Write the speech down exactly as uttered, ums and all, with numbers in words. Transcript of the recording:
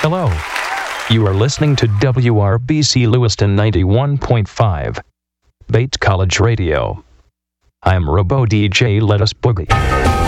Hello. You are listening to W R B C Lewiston ninety-one point five, Bates College Radio. I'm Robo D J Let Us Boogie.